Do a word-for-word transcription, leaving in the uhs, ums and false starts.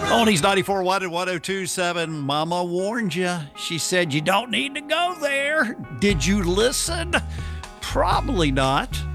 Oldies ninety-four one and one oh two point seven. Mama warned you. She said you don't need to go there. Did you listen? Probably not.